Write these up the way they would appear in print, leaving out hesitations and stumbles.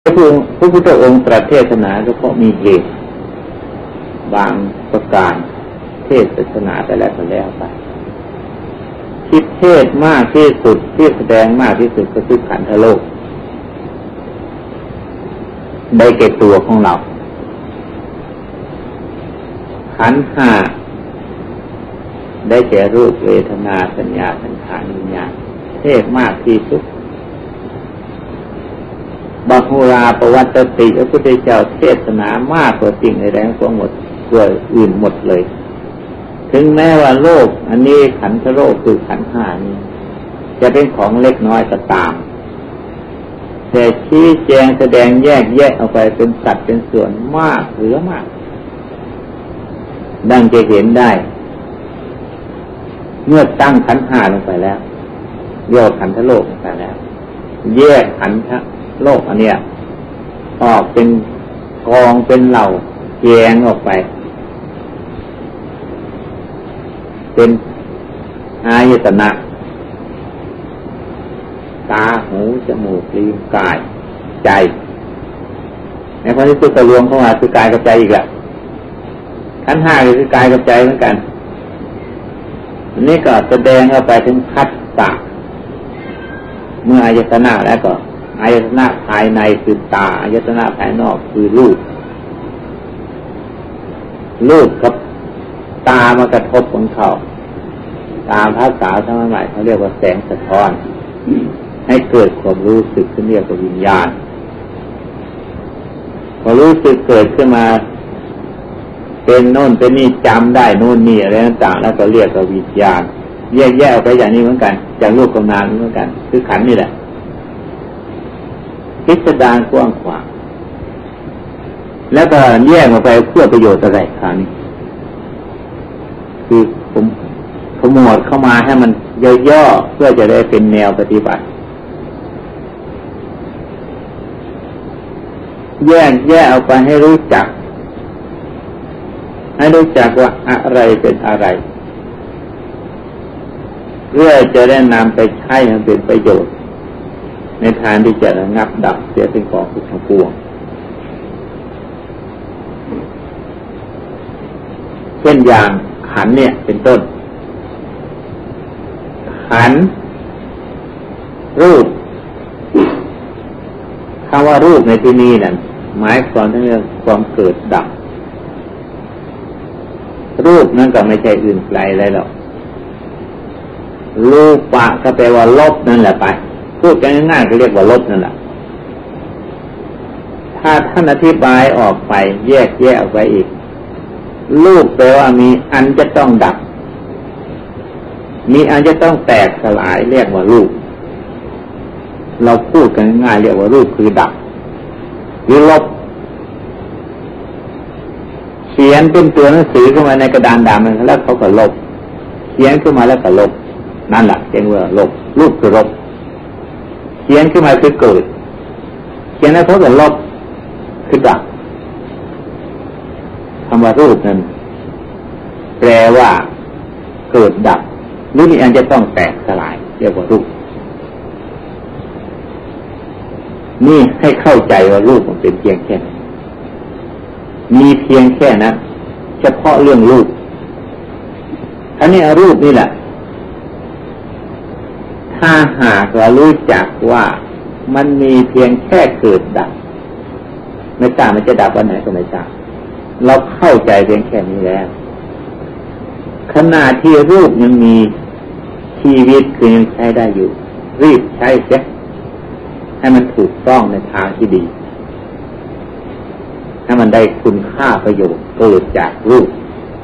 พระพุทธองค์ตรัสเทศนาก็เพราะมีเหตุบางประการเทศนาไปแล้วไปที่เทศมากที่สุดที่แสดงมากที่สุดก็คือขันธโลกได้แก่ตัวของเราขันธ์ห้าได้แก่รูปเวทนาสัญญาสังขารวิญญาณเทศมากที่สุดบาหุราปวัตติพระพุทธเจ้าเทศนามากกว่าสิ่งใดๆทั้งหมดกว่าอื่นหมดเลยถึงแม้ว่าโลกอันนี้ขันธโลกคือขันธ์ห้านี้จะเป็นของเล็กน้อยก็ตามแต่ชี้แจงแสดงแยกแยะออกไปเป็นสัดเป็นส่วนมากเหลือมากดังจะเห็นได้เมื่อตั้งขันธ์ห้าลงไปแล้วย่อขันธโลกลงไปแล้วแยกขันธโลกอันเนี้ยออกเป็นกองเป็นเหล่าแยงออกไปเป็นอายตนะตาหูจมูกลิ้นกายใจในความที่สุดก็รวมเข้ามาคือกายกับใจอีกแหละขันธ์ห้าคือกายกับใจเหมือนกันอันนี้ก็แสดงออกไปถึงคัตตะเมื่ออายตนะแล้วก็อายตนะภายในคือตาอายตนะภายนอกคือรูปกับตามากระทบของเขาตามภาษาสมัยใหม่เขาเรียกว่าแสงสะท้อนให้เกิดความรู้สึกขึ้นเรียกว่าวิญญาณพอรู้สึกเกิดขึ้นมาเป็นโน่นเป็นนี่จำได้โน่นนี่อะไรต่างๆแล้วก็เรียกว่าวิญญาณแยกออกไปอย่างนี้เหมือนกันจากรูปกับนามเหมือนกันคือขันธ์นี่แหละพิสดารกว้างขวางแล้วก็แยกออกไปเพื่อประโยชน์อะไรคราวนี้คือผมขมวดเข้ามาให้มันย่อๆเพื่อจะได้เป็นแนวปฏิบัติแยกออกไปให้รู้จักว่าอะไรเป็นอะไรเพื่อจะได้นำไปใช้ให้เป็นประโยชน์ในทางที่จะระงับดับเสียเป็นของทุกข์ทั้งปวงเช่นอย่างขันธ์เนี่ยเป็นต้นขันธ์รูปคำว่ารูปในที่นี้นั่นหมายความถึงเรื่องความเกิดดับรูปนั่นก็ไม่ใช่อื่นไกลอะไรหรอกรูปะก็แปลว่าลบนั่นแหละไปพูดกันง่ายๆก็เรียกว่าลบนั่นแหละถ้าท่านอธิบายออกไปแยกออกไปอีกรูปแปลว่ามีอันจะต้องดับมีอันจะต้องแตกสลายเรียกว่ารูปเราพูดกันง่ายๆเรียกว่ารูปคือดับหรือลบเขียนเป็นตัวหนังสือขึ้นมาในกระดานดำแล้วเขาก็ลบเขียนขึ้นมาแล้วก็ลบนั่นแหละเรียกว่าลบรูปคือลบเขียนขึ้นมาคือเกิดเขียนแล้วเขาก็ลบคือดับคำว่ารูปนั้นแปลว่าเกิดดับหรือมีอันจะต้องแตกสลายเรียกว่ารูปนี่ให้เข้าใจว่ารูปมันเป็นเพียงแค่มีเพียงแค่นั้นเฉพาะเรื่องรูปอันนี้รูปนี่แหละถ้าหากเรารู้จักว่ามันมีเพียงแค่เกิดดับไม่ทราบมันจะดับวันไหนก็ไม่ทราบเราเข้าใจเพียงแค่นี้แล้วขณะที่รูปยังมีชีวิตคือยังใช้ได้อยู่รีบใช้เสียให้มันถูกต้องในทางที่ดีให้มันได้คุณค่าประโยชน์เกิดจากรูป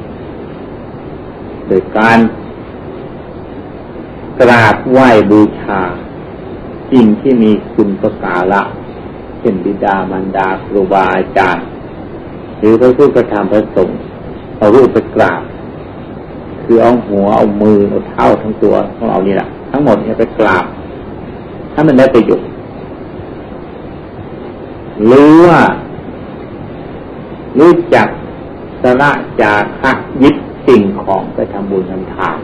โดยการกราบไหว้บูชาสิ่งที่มีคุณประการะเช่นบิดามารดาครูบาอาจารย์หรือพระพุทธธรรมพระสงฆ์เอารูปไปกราบคือเอาหัวเอามือเอาเท้าทั้งตัวของเรานี่แหละทั้งหมดเนี่ยไปกราบถ้ามันได้ประโยชน์หรือว่ารู้จักสละจาคะยึดสิ่งของไปทำบุญทำทาน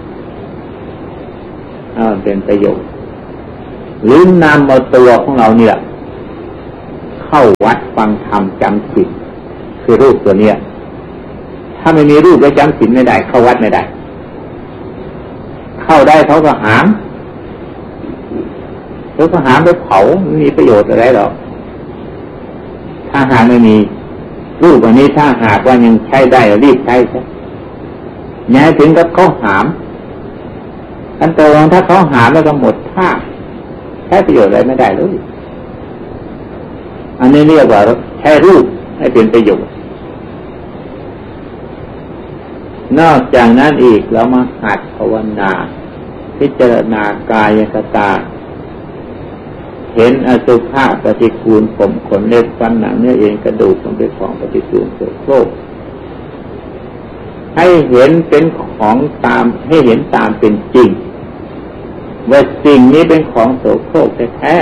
เป็นประโยชน์หรือนำเอาตัวของเราเนี่ย เขเข้าวัดฟังธรรมจำศีลคือรูปตัวเนี้ยถ้าไม่มีรูปแล้วจำศีลไม่ได้เข้าวัดไม่ได้เข้าได้เขาก็หามเขาก็หามไปเผาไม่มีประโยชน์อะไรหรอกถ้าหากไม่มีรูปอันนี้ถ้าหากว่ายังใช้ได้รีบใช้ซะอย่าให้ถึงกับเขาหามขั้นตอนถ้าเขาหามแล้วก็หมดท่าใช้ประโยชน์อะไรไม่ได้เลยอันนี้เรียกว่าใช้รูปให้เป็นประโยชน์นอกจากนั้นอีกเรามาหัดภาวนาพิจารณากายคตาเห็นอสุภะปฏิกูลผมขนเล็บฟันหนังเนื้อเอ็นกระดูกมันเป็นของปฏิกูลโสโครกให้เห็นเป็นของตามให้เห็นตามเป็นจริงว่าสิ่งนี้เป็นของโสโครกแท้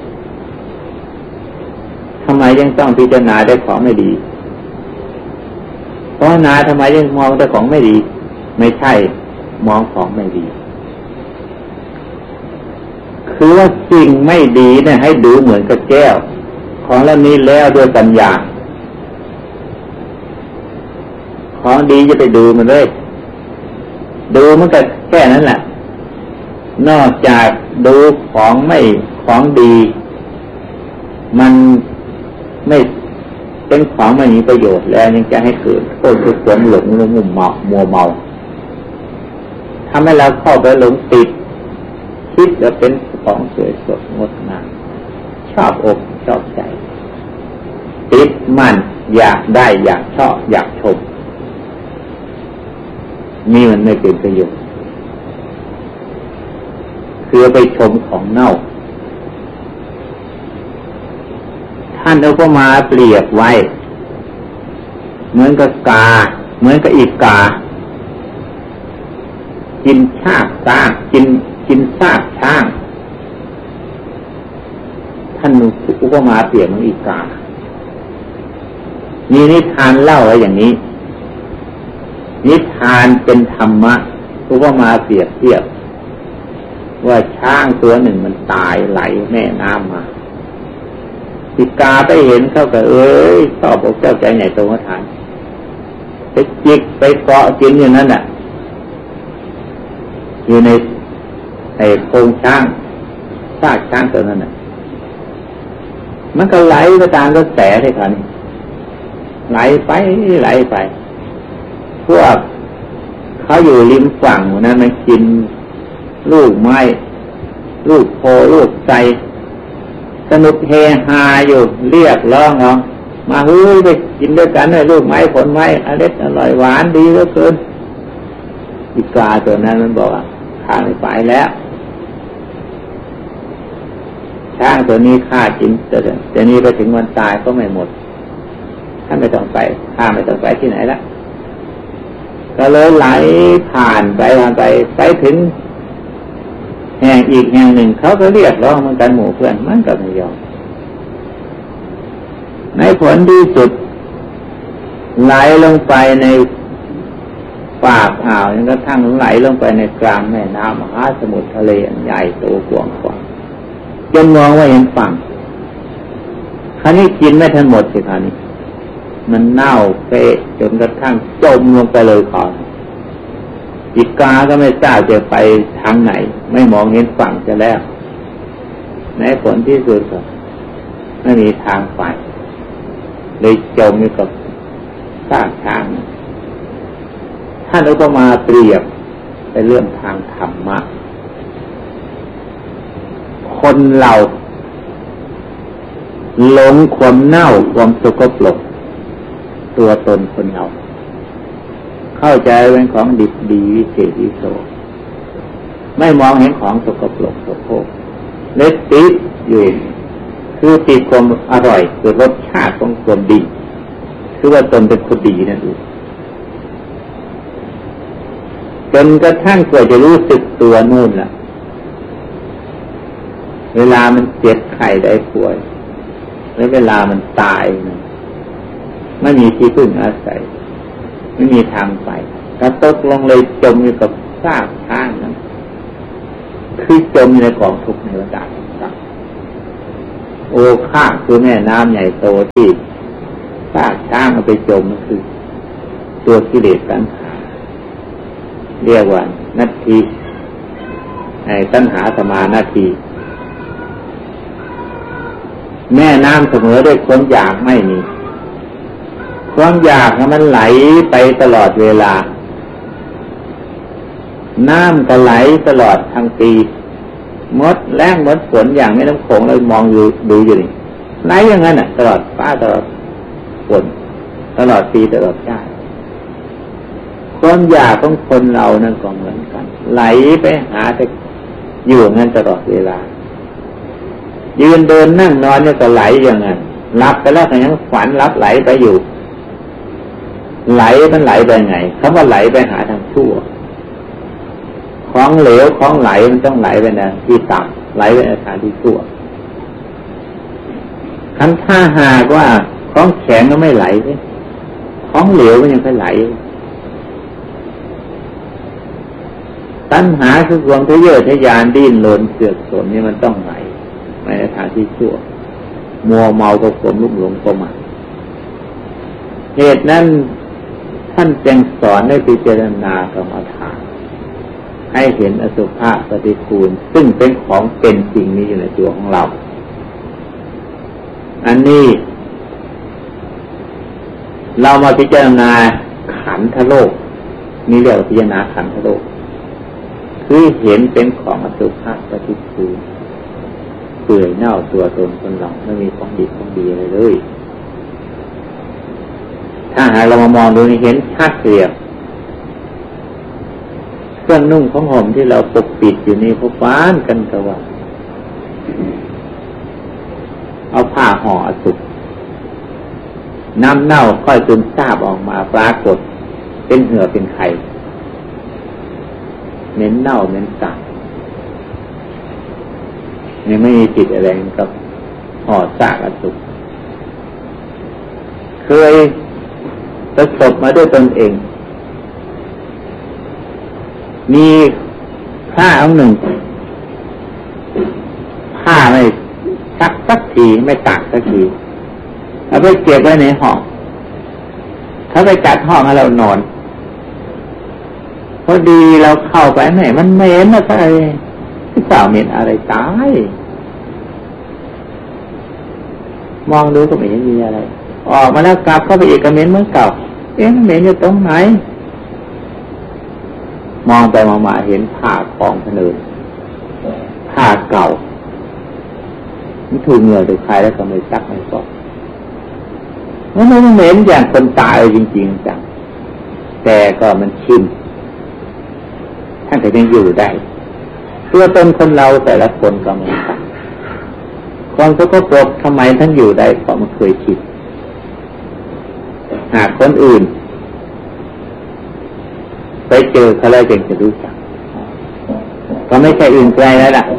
ๆทำไมยังต้องพิจารณาได้ของไม่ดีเพราะนาทำไมยังมองแต่ของไม่ดีไม่ใช่มองของไม่ดีคือว่าสิ่งไม่ดีเนี่ยให้ดูเหมือนกับแก้วของเหล่านี้แล้วด้วยปัญญาของดีจะไปดูมันเลยดูมันก็แค่นั้นแหละนอกจากดูของดีมันไม่เป็นของไม่มีประโยชน์แล้วยังจะให้เกิดโทษคือความหลงมัวเมาทำให้เราเข้าไปหลงติดคิดจะเป็นของสวยสดงดงามชอบอกชอบใจติดมันอยากได้อยากชอบอยากชมนี่มันไม่เป็นประโยชน์คือไปชมของเน่าท่านเอามาเปรียบไว้เหมือนกับกาเหมือนกับอีกากินชากช้างกินซากช้างท่านอุปมาเปรียบเหมือนอีกามีนิทานเล่าไว้อย่างนี้นิทานเป็นธรรมะอุปมาเปรียบเทียบว่าช้างตัวหนึ่งมันตายไหลแม่น้ำมาอีกาไปเห็นเข้าก็ชอบอกเจ้าใจใหญ่โตมาทานไปจิกไปเกาะกินอยู่นั่นน่ะอยู่ในโครงช้างซากช้างตัวนั้นน่ะมันก็ไหลไปตามกระแสที่เขานี่ไหลไปพวกเขาอยู่ริมฝั่งนั้นมันกินลูกไม้ลูกโพลูกไทรสนุกเฮฮาอยู่เรียกร้องเอามาเฮ้ยไปกินด้วยกันเลยลูกไม้ผลไม้อร่อยหวานดีเหลือเกินอีกาตัวนั้นมันบอกว่าข้าไม่ไปแล้วช้างตัวนี้ข้ากินแต่นี้ไปถึงวันตายก็ไม่หมดท่านไม่ต้องไปข้าไม่ต้องไปที่ไหนละก็เลยไหลผ่านไปถึงแห่งอีกแห่งหนึ่งเขาก็เรียกร้องเหมือนกันหมู่เพื่อนมันก็ไม่ยอมในผลที่สุดไหลลงไปในปากอ่าวจนกระทั่งไหลลงไปในกลางแม่น้ำมหาสมุทรทะเลอันใหญ่โตกว้างขวางจนมองว่าเห็นฝั่งคราวนี้กินไม่ทันหมดสิคราวนี้มันเน่าเฟะจนกระทั่งจมลงไปเลยก่อนอีกาก็ไม่ทราบจะไปทางไหนไม่มองเห็นฝั่งจะแล้วในผลที่สุดก็ไม่มีทางไปเลยจมอยู่กับซากช้างท่านอุปมาเปรียบเป็นเรื่องทางธรรมะคนเราหลงความเน่าความสกปรกตัวตนคนเราเข้าใจเป็นของดีดีวิเศษวิโสไม่มองเห็นของสกปรกโสโครกเลยติดอยู่คือติดความอร่อยคือรสชาติของความดีคือว่าตนเป็นคนดีนั่นเองจนกระทั่งเกิดจะรู้สึกตัวนู่นล่ะเวลามันเจ็บไข้ได้ป่วยหรือเวลามันตายไม่มีที่พึ่งอาศัยไม่มีทางไปกระตกลงเลยจมอยู่กับซากช้างนั้นคือจมอยู่ในกองทุกข์ในวัฏฏะโอคาคือแม่น้ำใหญ่โตที่ซากช้างเอาไปจมคือตัวกิเลสตัณหาเรียกว่านัตถิตัณหาสมานาทีแม่น้ำเสมอด้วยความอยากไม่มีความอยากมันไหลไปตลอดเวลาน้ำก็ไหลตลอดทั้งปีมดแล้งมดฝนอย่างไม่น้ำโขงเรามองอยู่ดูอยู่นี่ไหลอย่างนั้นตลอดฟ้าตลอดฝนตลอดปีตลอดชาติความอยากของคนเรานั่นก็เหมือนกันไหลไปหาแต่อยู่งั้นตลอดเวลายืนเดินนั่งนอนเนี่ยก็ไหลอย่างนั้นหลับไปแล้วก็ยังฝันรับไหลไปอยู่ไหลมันไหลไปไงคำว่าไหลไปหาทางชั่วของเหลวของไหลมันต้องไหลไปในที่ต่ำไหลไปในทางที่ชั่วคันถ้าหากว่าของแข็งก็ไม่ไหลเลยของเหลวมันยังไม่ไหลตัณหาคือความทะเยอทะยานดิ้นรนเสือกสนนี่มันต้องไหลไปในทางที่ชั่วมัวเมากับความลุ่มหลงประมาทเหตุนั้นท่านจึงสอนให้พิจารณากรรมฐานให้เห็นอสุภะปฏิกูลซึ่งเป็นของเป็นจริงนี้อยู่ในตัวของเราอันนี้เรามาพิจารณาขันธโลกนี่เรียกว่าพิจารณาขันธโลกคือเห็นเป็นของอสุภะปฏิกูลเปื่อยเน่าตัวตนคนเราไม่มีของดีของดีอะไรเลยถ้าหากเรามามองดูนี่เห็นชัดเจนเครื่องนุ่งของห่มที่เราปกปิดอยู่นี่พบฟ้านกันกะว่าเอาผ้าห่ออสุภน้ำเน่าค่อยซึมซาบออกมาปรากฏเป็นเหือเป็นไข่เหม็นเน่าเหม็นสาบนี่ไม่มีจิตอะไรกับห่อซากอสุภเคยประสบมาด้วยตนเองมีผ้าอันหนึ่งผ้าไม่ซักสักทีไม่ตากสักทีเอาไปเก็บไว้ในห้องเขาไปจัดห้องให้เรานอนพอดีเราเข้าไปไหนมันเหม็นอะไรที่สาวเหม็นอะไรตายมองดูก็ไม่เห็นมีอะไรออกมาแล้วกลับเข้าไปอีกก็เหม็นเหมือนเก่ามันเหม็นอยู่ตรงไหนมองไปมองมาเห็นผ้าของพนึกผ้าเก่ามันถูกเหงื่อถูกใครแล้วก็ไม่ซักไม่ฟอกมันไม่เหม็นอย่างคนตายจริงๆจังแต่ก็มันชินท่านก็ยังอยู่ได้ตัวตนคนเราแต่ละคนก็เหมือนกันความสกปรกทำไมท่านอยู่ได้เพราะมันเคยชินหากคนอื่นไปเจอเขาแล้วจึงจะรู้จักก็ไม่ใช่อื่นไกลแล้วล่ะ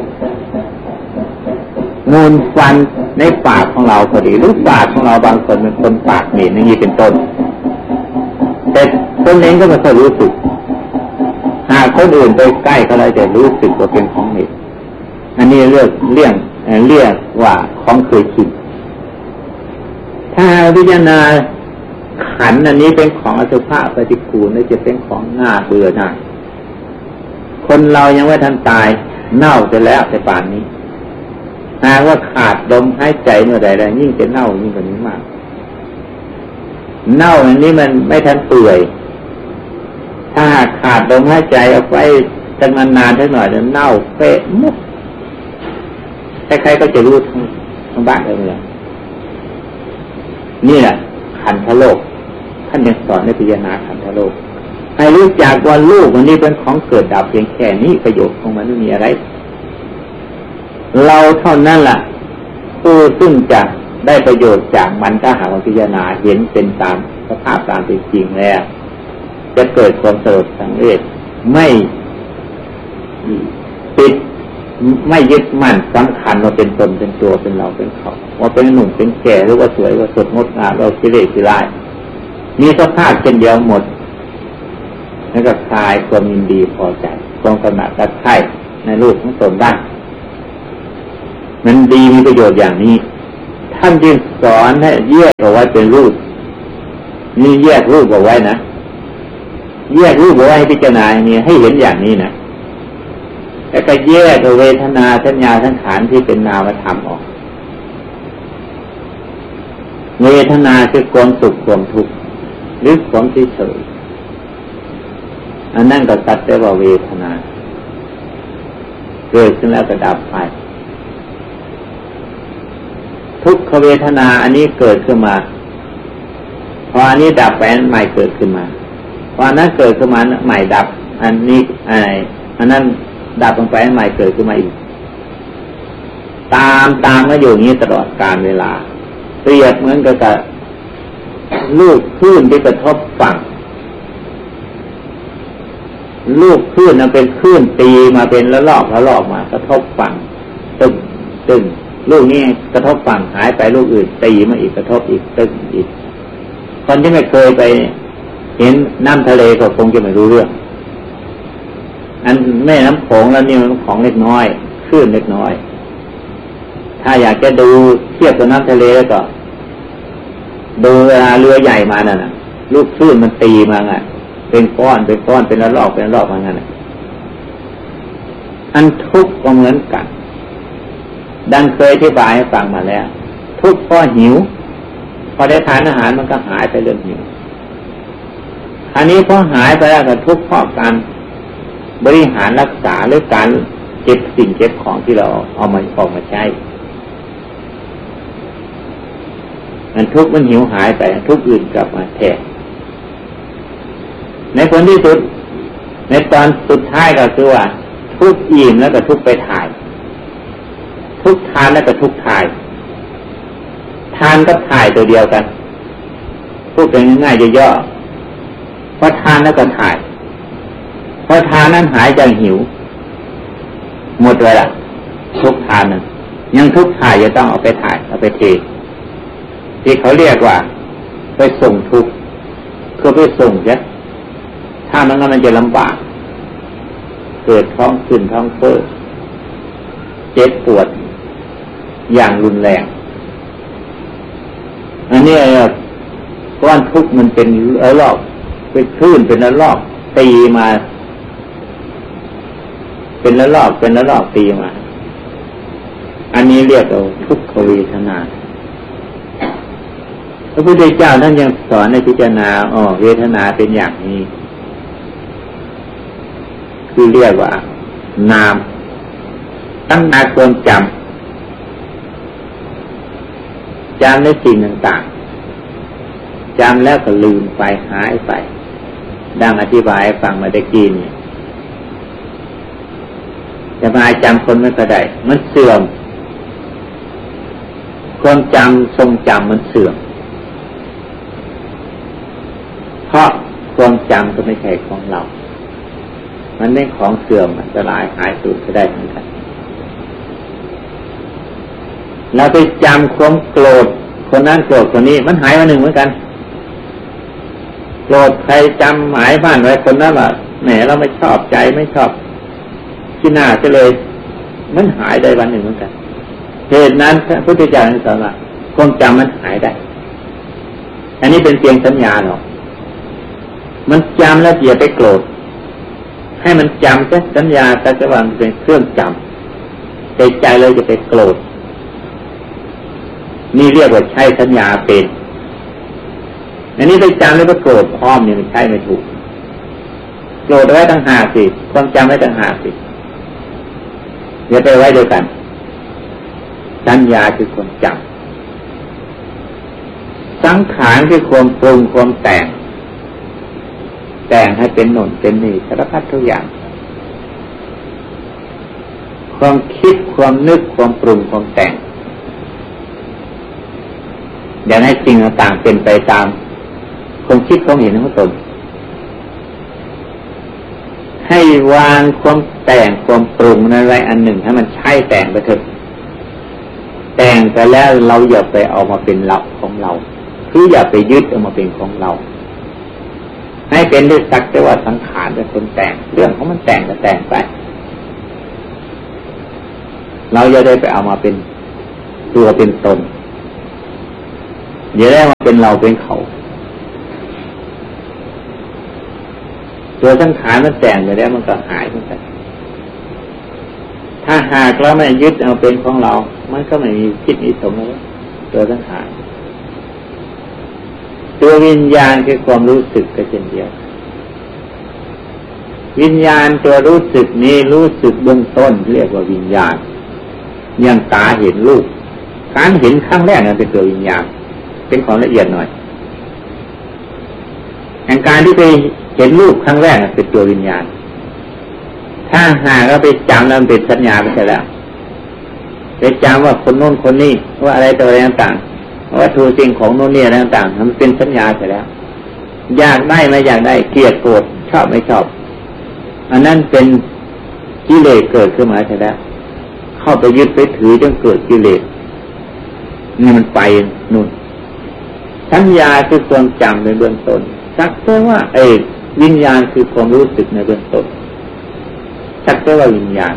มูลฟันในปากของเราพอดีหรือปากของเราบางคนเป็นคนปากเหม็นอย่างนี้เป็นต้นแต่คนเองก็ไม่ค่อยรู้สึกหากคนอื่นไปใกล้เขาแล้วจะรู้สึกว่าเป็นของเหม็นอันนี้เรียกว่าของเคยชินถ้าพิจารณาขันธ์อันนี้เป็นของอสุภะปฏิกูลและจะเป็นของน่าเบื่อหน่ายคนเรายังไม่ทันตายเน่าไปแล้วแต่ป่านนี้หากว่าขาดลมหายใจเมื่อใดแล้วยิ่งจะเน่ายิ่งกว่านี้มากเน่าอันนี้มันไม่ทันเปื่อยถ้าขาดลมหายใจเอาไว้ตั้งนานๆสักหน่อยจะเน่าเป๊ะมุกใครๆก็จะรู้ทั้งบ้านเลยนี่แหละขันธโลกท่านยังสอนในพิจารณาขันธโลกให้รู้จักว่าลูกมันนี่เป็นของเกิดดับเพียงแค่นี้ประโยชน์ของมันไม่มีอะไรเราเท่านั้นล่ะผู้ซึ่งจะได้ประโยชน์จากมันถ้าหากว่าพิจารณาเห็นเป็นตามสภาพตามเป็นจริงแล้วจะเกิดความสลดสังเวชไม่ติดไม่ยึดมั่นสำคัญว่าเป็นตนเป็นตัวเป็นเราเป็นเขาว่าเป็นหนุ่มเป็นแก่หรือว่าสวยว่าสดงดงามเราขี้เล่ขี้ร้ายมีสภาพเช่นเดียวหมดแล้วก็คลายความยินดีพอใจความกำหนัดรักใคร่ในรูปของตนได้มันดีมีประโยชน์อย่างนี้ท่านจึงสอนให้แยกเอาไว้เป็นรูปนี่แยกรูปเอาไว้นะแยกรูปเอาไว้ให้พิจารณาอย่างนี้ให้เห็นอย่างนี้นะแล้วก็แยกเวทนาสัญญาสังขารที่เป็นนามธรรมออกเวทนาคือความสุขความทุกข์หรือความเฉยอันนั้นก็ตัดได้ว่าเวทนาเกิดขึ้นแล้วก็ดับไปทุกขเวทนาอันนี้เกิดขึ้นมาพออันนี้ดับไปอันใหม่เกิดขึ้นมาพออันนั้นเกิดขึ้นมาใหม่ดับอันนี้อันนั้นดับลงไปอันใหม่เกิดขึ้นมาอีกตามมาอยู่อย่างนี้ตลอดกาลเวลาเปรียบเหมือนกับลูกคลื่นที่กระทบฝั่งลูกคลื่นนั้นเป็นคลื่นตีมาเป็นละลอกมากระทบฝั่งตึงลูกนี้กระทบฝั่งหายไปลูกอื่นตีมาอีกกระทบอีกตึงอีกคนที่ไม่เคยไปเห็นน้ำทะเลก็คงจะไม่รู้เรื่องอันแม่น้ำโขงแล้วนี่มันของเล็กน้อยคลื่นเล็กน้อยถ้าอยากจะดูเทียบกับน้ำทะเลแล้วก็ดูเวลาเรือใหญ่มาน่ะลูกคลื่นมันตีมาไงเป็นก้อนเป็นละลอกมางั้นอันทุกข์ก็เหมือนกันดังเคยอธิบายให้ฟังมาแล้วทุกข์เพราะหิวพอได้ทานอาหารมันก็หายไปเรื่องหิวอันนี้พอหายไปแล้วก็ทุกข์เพราะการบริหารรักษาหรือการเก็บสิ่งเก็บของที่เราเอามาออกมาใช้อันทุกข์มันหิวหายไปทุกข์อื่นกลับมาแทนในผลที่สุดในตอนสุดท้ายก็คือว่าทุกข์อิ่มแล้วก็ทุกข์ไปถ่ายทุกข์ทานแล้วก็ทุกข์ถ่ายทานกับถ่ายตัวเดียวกันพูดกันง่ายๆย่อๆพอทานแล้วก็ถ่ายพอทานนั้นหายจากหิวหมดเลยล่ะทุกทานนั้นยังทุกถ่ายจะต้องเอาไปถ่ายเอาไปเทที่เขาเรียกว่าไปส่งทุกคือไปส่งเนี่ยถ้ามันจะลำบากเกิดท้องขึ้นท้องเฟ้อเจ็บปวดอย่างรุนแรงอันนี้ก้อนทุกข์มันเป็นระลอกเป็นคลื่นเป็นระลอกตีมาเป็นระลอกตีมาอันนี้เรียกว่าทุกขเวทนาพระพุทธเจ้าท่านยังสอนในพิจารณาเวทนาเป็นอย่างนี้คือเรียกว่านามตั้งแต่ความจำในสิ่งต่างๆจำแล้วก็ลืมไปหายไปดังอธิบายให้ฟังมาได้กี้นี่จะมาจำคนไม่ก็ได้มันเสื่อมความจำทรงจำมันเสื่อมเพราะความจำก็ไม่ใช่ของเรามันไม่ของเสื่อมอันตรายหายสูญก็ได้เหมือนกันเราไปจำความโกรธคนนั้นโกรธคนนี้มันหายวันหนึ่งเหมือนกันโกรธใครจำหมายบ้านไว้คนนั้นว่าแหมเราไม่ชอบใจไม่ชอบที่หน้าก็เลยมันหายได้วันหนึ่งเหมือนกันเหตุนั้นพระพุทธเจ้าสอนว่าความจำมันหายได้อันนี้เป็นเพียงสัญญาหรอกมันจำแล้วอย่าไปโกรธให้มันจำแค่สัญญาแต่จะว่ามันเป็นเครื่องจำใจเลยจะไปโกรธนี่เรียกว่าใช้สัญญาเป็นอันนี้ไปจำแล้วก็โกรธพร้อมเนี่ยมันใช่ไม่ถูกโกรธไว้ต่างหากสิความจำไว้ต่างหากสิอย่าไปไว้เดียวกันสัญญาคือความจำสังขารคือความปรุงความแต่งให้เป็นโน่นเป็นนี่สารพัดทุกอย่างความคิดความนึกความปรุงความแต่งอย่าให้สิ่งต่างๆเป็นไปตามความคิดความเห็นของตนให้วางความแต่งความปรุงนั้นไว้อันหนึ่งให้มันใช้แต่งไปเถอะแต่งไปแล้วเราอย่าไปเอามาเป็นเราของเราคืออย่าไปยึดเอามาเป็นของเราให้เป็นด้วยสักแต่ว่าสังขารเป็นคนแต่งเรื่องของมันแต่งก็แต่งไปเราอย่าได้ไปเอามาเป็นตัวเป็นตนอย่าได้มาเป็นเราเป็นเขาตัวสังขารมันแต่งไปแล้วมันก็หายไปถ้าหากเราไม่ยึดเอาเป็นของเรามันก็ไม่มีคิดมีสมแล้วตัวสังขารตัววิญญาณคือความรู้สึกก็เช่นเดียววิญญาณตัวรู้สึกนี้รู้สึกเบื้องต้นเรียกว่าวิญญาณอย่างตาเห็นรูปการเห็นครั้งแรกนั้นเป็นตัววิญญาณเป็นของละเอียดหน่อยการที่ไปเห็นรูปครั้งแรกเป็นตัววิญญาณถ้าหากเราไปจำแล้วเป็นสัญญาไปเสร็จแล้วไปจำว่าคนโน้นคนนี้ว่าอะไรตัวอะไรต่างๆว่าทูสิ่งของโน้นนี่อะไรต่างๆมันเป็นสัญญาเสร็จแล้วอยากได้ไม่อยากได้เกลียดโกรธชอบไม่ชอบอันนั้นเป็นกิเลสเกิดขึ้นมาเสร็จแล้วเข้าไปยึดไปถือจนเกิดกิเลสนี่มันไปนู่นสัญญาคือความจำในเบื้องต้นสักแต่ว่าวิญญาณคือความรู้สึกในเบื้องต้นสักแต่ว่าวิญญาณ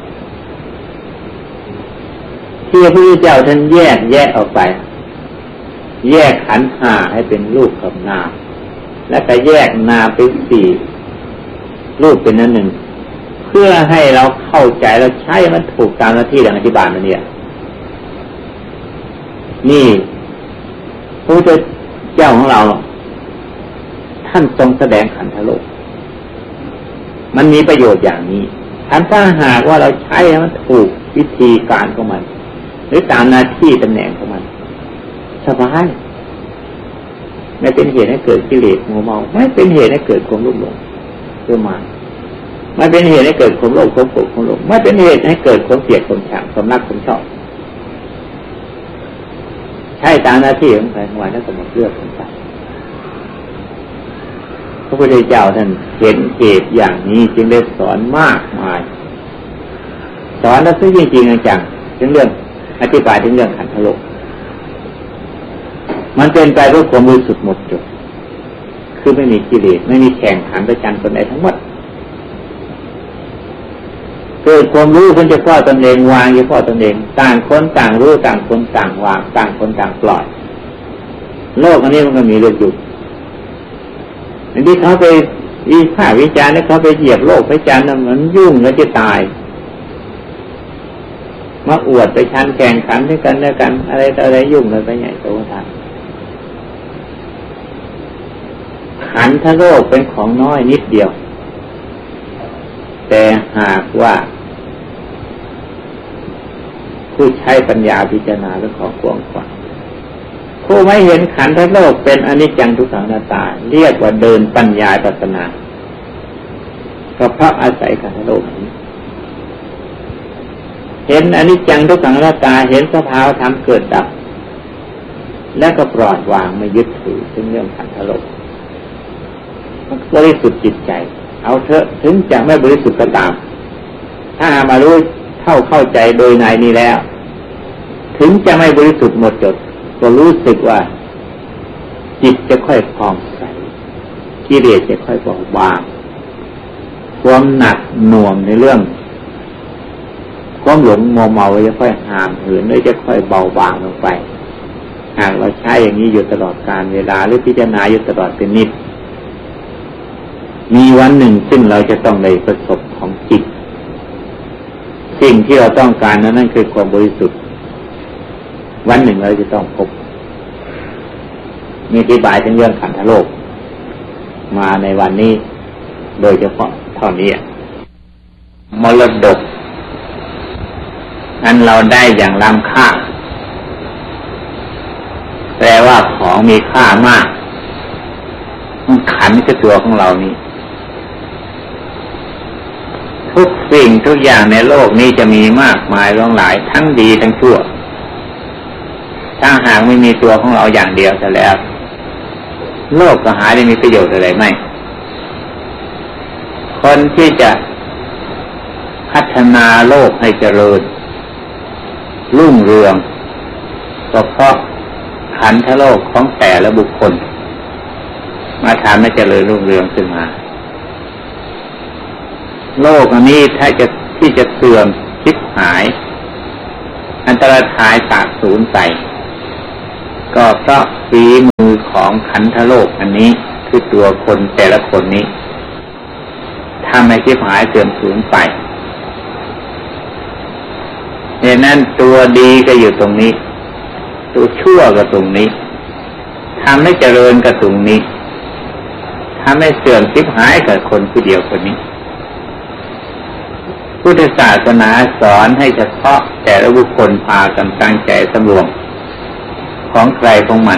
ที่พระพุทธเจ้าท่านแยกแยะออกไปแยกขันธ์ห้าให้เป็นรูปกับนามและก็แยกนามเป็นสี่รูปเป็นนั้นหนึ่งเพื่อให้เราเข้าใจเราใช้มันถูกตามหน้าที่ดังอธิบายมาเนี่ยนี่พระพุทธเจ้าของเราท่านทรงแสดงขันธโลกมันมีประโยชน์อย่างนี้ถ้าหากว่าเราใช้มันถูกวิธีการของมันหรือตามหน้าที่ตำแหน่งของมันสบายไม่เป็นเหตุให้เกิดกิเลสมัวเมาไม่เป็นเหตุให้เกิดความรุ่มหลงเพื่อมาไม่เป็นเหตุให้เกิดความโลภความโกรธความหลงไม่เป็นเหตุให้เกิดความเกลียดความชังความรักความชอบใช่ตามหน้าที่ของใครของมันนั่นสมมติเลือกของใครพระพุทธเจ้าท่านเห็นเหตุอย่างนี้จึงได้สอนมากมายสอนแล้วซึ่งจริงๆจังถึงเรื่องอธิบายถึงเรื่องขันธโลกมันเป็นไปเพื่อความบริสุทธิ์หมดจดคือไม่มีกิเลสไม่มีแข่งขันประจันตนใดทั้งหมดเกิดความรู้ขึ้นเฉพาะตนเองวางเฉพาะตนเองต่างคนต่างรู้ต่างคนต่างวางต่างคนต่างปล่อยโลกอันนี้มันก็มีเรื่องอยู่อันที่เขาไปวิพากษ์วิจารณ์แล้วเขาไปเหยียบโลกไปจานมันยุ่งแล้วจะตายมาอวดไปชันแข่งขันด้วยกันแล้วกันอะไรต่ออะไรยุ่งเลยไปใหญ่โตทันขันธโลกเป็นของน้อยนิดเดียวแต่หากว่าผู้ใช้ปัญญาพิจารณาเรื่องของกว้างขวางผู้ไม่เห็นขันธโลกเป็นอนิจจังทุกขังอนัตตาเรียกว่าเดินปัญญาปัสสนาก็เพราะอาศัยขันธโลกนี้เห็นอนิจจังทุกขังอนัตตาเห็นสภาวะธรรมเกิดดับและก็ปล่อยวางไม่ยึดถือถึงเรื่องขันธโลกบริสุทธิ์จิตใจเอาเถอะถึงจะไม่บริสุทธิ์ก็ตามถ้ามารู้เข้าใจโดยในนี้แล้วถึงจะไม่บริสุทธิ์หมดจดก็รู้สึกว่าจิตจะค่อยผ่องใสกิเลสจะค่อยเบาบางความหนักหน่วงในเรื่องความหลงมัวเมาจะค่อยห่างเหินและจะค่อยเบาบางลงไปหากเราใช้อย่างนี้อยู่ตลอดกาลเวลาหรือพิจารณาอยู่ตลอดเป็นนิดมีวันหนึ่งซึ่งเราจะต้องได้ประสบของจิตสิ่งที่เราต้องการนั่นคือความบริสุทธิ์วันหนึ่งเราจะต้องพบมีอธิบายถึงเรื่องขันธโลกมาในวันนี้โดยเฉพาะเท่านี้มรดกอันเราได้อย่างล้ำค่าแปลว่าของมีค่ามากขันคือตัวของเรานี่ทุกสิ่งทุกอย่างในโลกนี้จะมีมากมายหลากหลายทั้งดีทั้งชั่วถ้าหากไม่มีตัวของเราอย่างเดียวซะแล้วโลกก็หาได้มีประโยชน์อะไรไหมคนที่จะพัฒนาโลกให้เจริญรุ่งเรืองก็เพราะขันธโลกของแต่ละบุคคลมาทำให้เจริญรุ่งเรืองขึ้นมาโลกอันนี้ถ้าที่จะเสื่อมชิบหายอันตรธานสาบสูญไปก็เพราะฝีมือของขันธโลกอันนี้คือตัวคนแต่ละคนนี้ทำให้ชิบหายเสื่อมสูญไปเหตุนั้นตัวดีก็อยู่ตรงนี้ตัวชั่วก็ตรงนี้ทำให้เจริญก็ตรงนี้ทำให้เสื่อมชิบหายกับคนผู้เดียวคนนี้พุทธศาสนาสอนให้เฉพาะแต่ละบุคคลพากันตั้งใจสำรวมของใครของมัน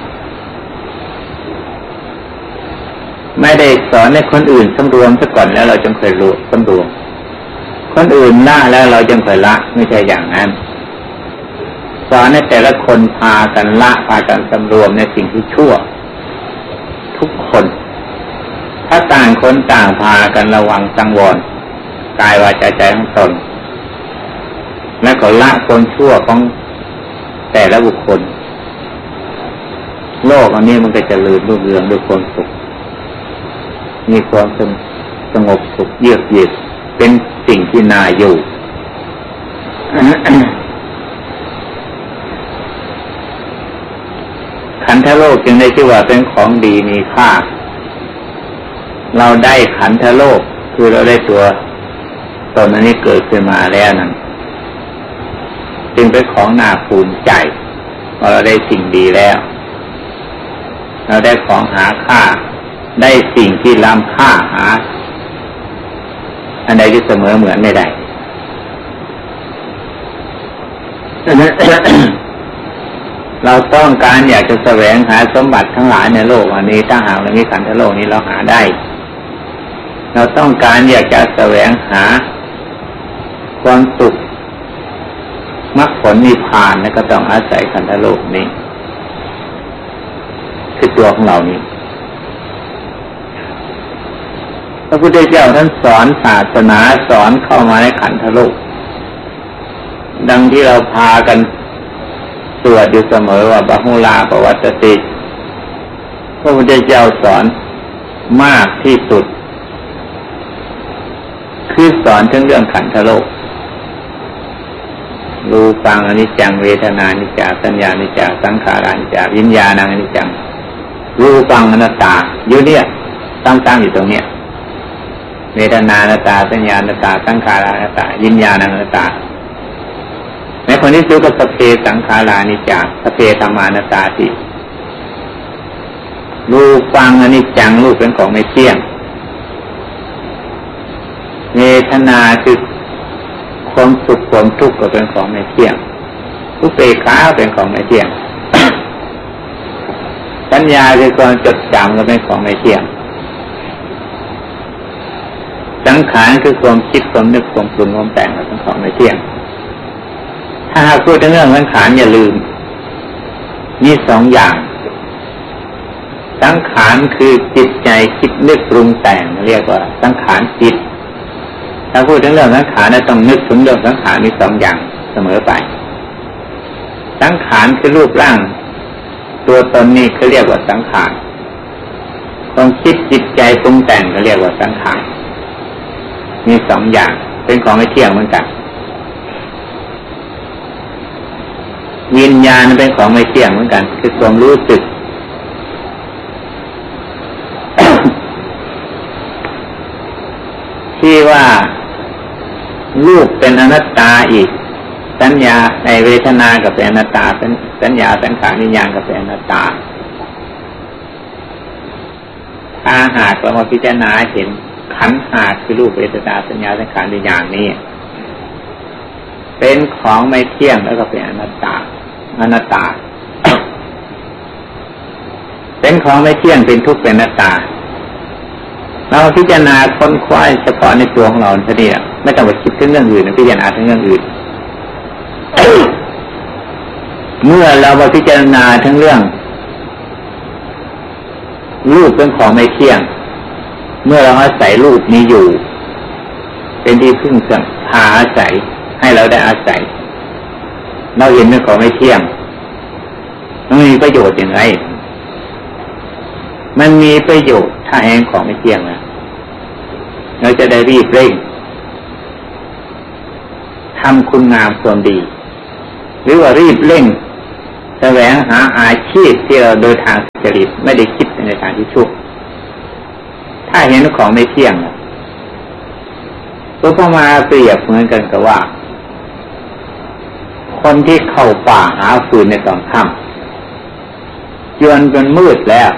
ไม่ได้สอนให้คนอื่นสำรวมซะก่อนแล้วเราจึงเคยรู้สำรวมคนอื่นละแล้วเราจึงเคยละไม่ใช่อย่างนั้นสอนให้แต่ละคนพากันละพากันสำรวมในสิ่งที่ชั่วทุกคนถ้าต่างคนต่างพากันระวังสังวรกายวาจาใจของตนและก็ละคนชั่วของแต่ละบุคคลโลกอันนี้มันก็จะลื่นรุ่งเรืองด้วยความสุขมีความสงบสุขเยือกเย็นเป็นสิ่งที่น่าอยู่ ขันธโลกจึงได้ชื่อว่าเป็นของดีมีค่าเราได้ขันธโลกคือเราได้ตัวตนอันนี้เกิดขึ้นมาแล้วนั้นจึงเป็นของน่าภูมิใจว่าเราได้สิ่งดีแล้วเราได้ของหาค่าได้สิ่งที่ล้ำค่าหาอันใดที่เสมอเหมือนไม่ได้ เราต้องการอยากจะแสวงหาสมบัติทั้งหลายในโลกอันนี้ถ้าหากเรามีขันธโลกนี้เราหาได้เราต้องการอยากจะแสวงหาความสุขมรรคผลนิพพานแล้วก็ต้องอาศัยขันธโลกนี้คือตัวของเรานี้พระพุทธเจ้าท่านสอนศาสนาสอนเข้ามาในขันธโลกดังที่เราพากันสวดอยู่เสมอว่าบะหุลาปวัตติพระพุทธเจ้าสอนมากที่สุดคือสอนถึงเรื่องขันธโลกรูปังอนิจจังเวทนานิจจาสัญญานิจจาสังขารานิจจาวิญญาณังอนิจจังรูปังอนัตตาอยู่เนี่ยตั้งอยู่ตรงเนี้ยเวทนาอนัตตาสัญญาอนัตตาสังขาราอนัตตาวิญญาณังอนัตตาในคนที่รู้กับสัพเพสังขารานิจจาสัพเพธัมมานัตตาติรูปังอนิจจังรูปเป็นของไม่เที่ยงเวทนาคือความสุขความทุกข์ก็เป็นของไม่เที่ยงอุเบกขาเป็นของไม่เที่ยง สัญญาคือความจดจำก็เป็นของไม่เที่ยงสังขารคือความคิดความนึกความปรุงความแต่งก็เป็นของไม่เที่ยงถ้าหากพูดถึงเรื่องสังขารอย่าลืมมีสองอย่างสังขารคือจิตใจคิดนึกปรุงแต่งเรียกว่าสังขารจิตถ้าพูดถึงเรื่องสังขารต้องนึกถึงเรื่องสังขารมีสองอย่างเสมอไปสังขารคือรูปร่างตัวตนนี้เขาเรียกว่าสังขารความคิดจิตใจปรุงแต่งเขาเรียกว่าสังขารมีสองอย่างเป็นของไม่เที่ยงเหมือนกันวิญญาณเป็นของไม่เที่ยงเหมือนกันคือความรู้สึก ที่ว่ารูปเป็นอนัตตาอีกสัญญาในเวทนากับเป็นอนัตตาสัญญาสังขารวิญญาณกับเป็นอนัตตาถ้าหากเรามาพิจารณาเห็นขันธ์ห้าคือรูปเวทนาสัญญาสังขารวิญญาณนี้เป็นของไม่เที่ยงแล้วก็เป็นอนัตตาเป็นของไม่เที่ยงเป็นทุกข์เป็นอนัตตาเราพิจารณาค้นคว้าเฉพาะในตัวของเราเท่านี้ไม่ต้องไปคิดถึงเรื่องอื่นพิจารณาถึงเรื่องอื่น เมื่อเรามาพิจารณาทั้งเรื่องรูปเป็นของไม่เที่ยงเมื่อเราอาศัยรูปนี้อยู่เป็นที่พึ่งเครื่องพาอาศัยให้เราได้อาศัยเราเห็นเป็นของไม่เที่ยงมันมีประโยชน์อย่างไรมันมีประโยชน์ถ้าแห่งของไม่เที่ยงนะเราจะได้รีบเร่งทำคุณงามความดีหรือว่ารีบเร่งแสวงหาอาชีพที่เราโดยทางสุจริตไม่ได้คิดในทางที่ชั่วถ้าเห็นของไม่เที่ยงอุปมาเปรียบเหมือนกันกับว่าคนที่เข้าป่าหาฟืนในตอนค่ำจนจนมืดแล้ว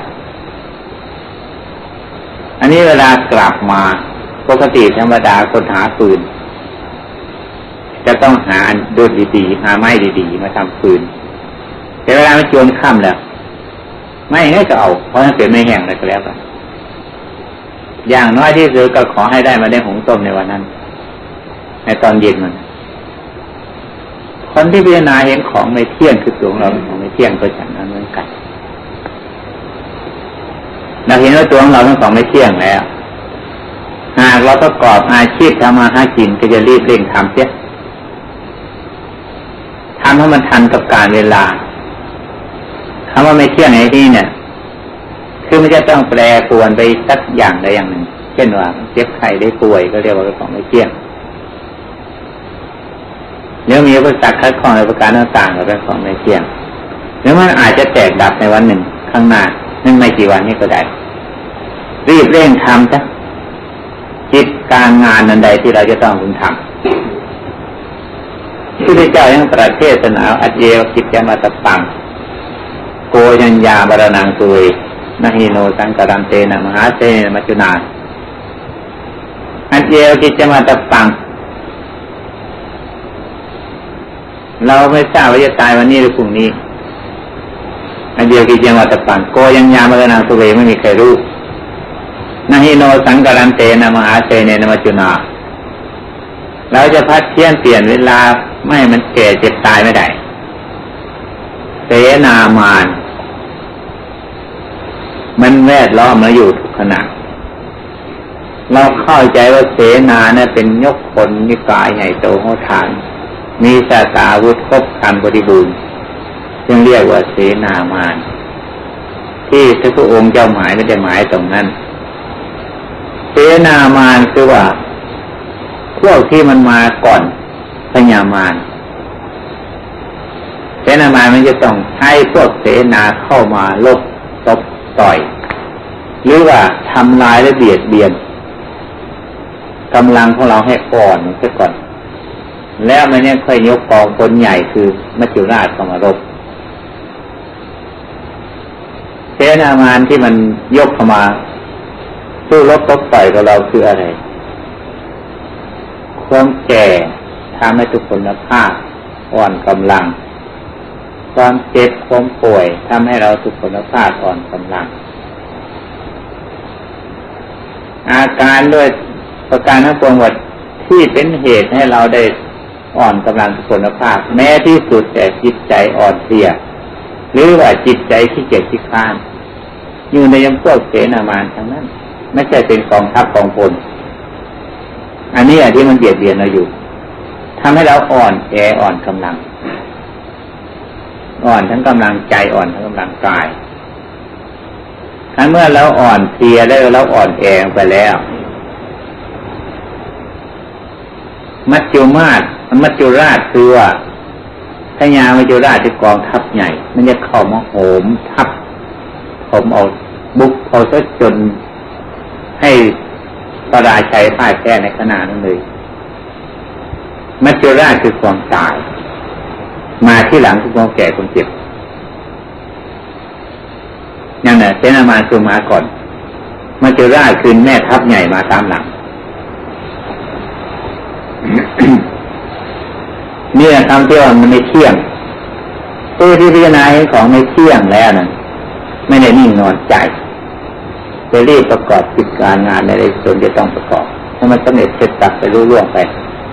อันนี้เวลากลับมาปกติธรรมดาคนหาฟืนจะต้องหาอันดูดีๆหาไม้ดีๆมาทำฟืนแต่เวลามันจนค่ำแล้วไม่งั้นก็เอาเพราะมันเป็นไม่แห้งเลยก็แล้วกันอย่างน้อยที่สุดก็ขอให้ได้มาได้หุงต้มในวันนั้นในตอนเย็นมันคนที่พิจารณาเห็นของไม่เที่ยงคือตัวของเราเป็นของไม่เที่ยงก็ฉันนั้นเหมือนกันเราเห็นว่าตัวของเราเป็นของไม่เที่ยงแล้วหากเราประกอบอาชีพทำมาหากินก็จะรีบเร่งทำเสียทำให้มันทันกับการเวลาคำว่าไม่เที่ยงในที่เนี่ยคือมันจะต้องแปรปรวนไปสักอย่างใดอย่างหนึ่งเช่นว่าเจ็บไข้ได้ป่วยก็เรียกว่าเป็นของไม่เที่ยงหรือมีอุปสรรคขัดข้องในประการต่างๆก็เป็นของไม่เที่ยงหรือมันอาจจะแตกดับในวันหนึ่งข้างหน้านั่นไม่กี่วันนี้ก็ได้รีบเร่งทำซะกิจการงานนั้นใดที่เราจะต้องพึงทำพระพุทธเจ้ายังตรัสเทศนาอัจเยวกิจจมัตตังโกยัญญาบรณังตุยนหิโนสังกรันเตนะมหาเสนมัจจุนาอัจเยวกิจจมัตตังเราไม่ทราบว่าจะตายวันนี้หรือพรุ่งนี้อันเดียวกิจวัตรปันโกยังยามรณะสุเวไม่มีใครรู้นหิโนสังกรันเตนะมหาเสเนนมัจจุนาเราจะพัดเพี้ยนเปลี่ยนเวลาไม่ให้มันแก่เจ็บตายไม่ได้เสนามานมันแวดล้อมเราอยู่ทุกขณะเราเข้าใจว่าเสนาเนี่ยเป็นยกคนนิกายใหญ่โตโหฐานมีศาสตราวุธครบครันบริบูรณ์จึงเรียกว่าเสนามานที่พระองค์เจ้าหมายไม่ได้หมายตรงนั้นเสนามานคือว่าพวกที่มันมาก่อนพญามารเสนามานมันจะต้องให้พวกเสนาเข้ามาลบตบต่อยหรือว่าทำลายและเบียดเบียนกำลังของเราให้อ่อนเสียก่อนแล้วมันเนี่ยค่อยยกกองพลใหญ่คือมัจจุราชเข้ามารบเสนามานที่มันยกเข้ามาสู้รบตบต่อยกับเราคืออะไรความแก่ทำให้ทุกคนภาพอ่อนกำลังความเจ็บความป่วยทำให้เราทุกคนภาพอ่อนกำลังอาการด้วยประการทั้งปวงหมดที่เป็นเหตุให้เราได้อ่อนกำลังทุกคนภาพแม้ที่สุดแต่จิตใจอ่อนเพลียหรือว่าจิตใจขี้เกียจขี้คร้านอยู่ในพวกเสนามานทั้งนั้นไม่ใช่เป็นกองทัพกองพลอันนี้ที่มันเบียดเบียนเราอยู่ทำให้เราอ่อนแออ่อนกำลังอ่อนทั้งกำลังใจอ่อนทั้งกำลังกายถ้าเมื่อเราอ่อนเพลียแล้วเราอ่อนแอไปแล้วมัจจุราชคือว่าพญามัจจุราชที่กองทัพใหญ่มันจะเข้ามาโหมทัพผมเอาบุกเอาซะจนให้พระราชัยพ่ายแพ้ในขณะนั้นเลยมัจจุราชคือความตายมาที่หลังคือความแก่ความเจ็บนั่นแหละเสนามานคือมาก่อนมัจจุราชคือแม่ทัพใหญ่มาตามหลังเนี่ยคำที่ว่ามันไม่เที่ยงผู้ที่พิจารณาเห็นของไม่เที่ยงแล้วนั้นไม่ได้นิ่งนอนใจจะรีบประกอบกิจการงานในส่วนที่ต้องประกอบให้มันสำเร็จเสร็จสับไปรุ่งไป